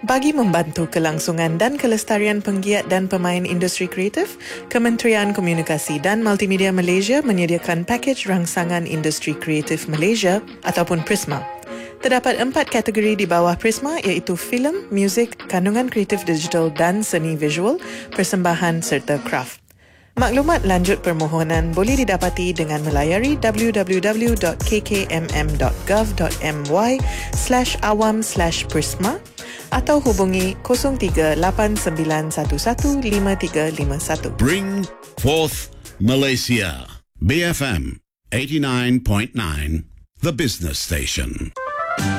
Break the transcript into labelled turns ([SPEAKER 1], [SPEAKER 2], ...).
[SPEAKER 1] Bagi membantu kelangsungan dan kelestarian penggiat dan pemain industri kreatif, Kementerian Komunikasi dan Multimedia Malaysia menyediakan pakej rangsangan industri kreatif Malaysia ataupun Prisma. Terdapat 4 kategori di bawah Prisma iaitu filem, muzik, kandungan kreatif digital dan seni visual, persembahan serta kraft. Maklumat lanjut permohonan boleh didapati dengan melayari www.kkmm.gov.my/awam/prisma atau hubungi 0389115351.
[SPEAKER 2] Bring forth Malaysia. BFM 89.9, the business station.